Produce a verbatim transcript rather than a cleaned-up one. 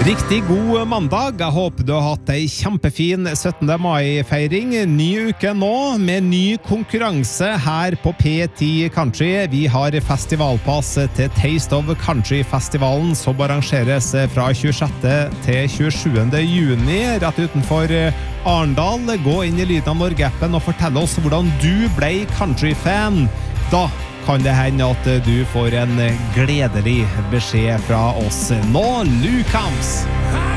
Riktig god mandag. Jeg håper du har hatt en kjempefin syttende mai-feiring. Ny uke nå, med ny konkurranse her på P ti Country. Vi har festivalpass til Taste of Country-festivalen, som arrangeres fra tjuesjette til tjuesjuende juni, rett utenfor Arendal. Gå inn i Lyden av Norge-appen og fortell oss hvordan du ble country-fan. Da kan det hende at du får en gledelig beskjed fra oss. Nå, Luke Hams!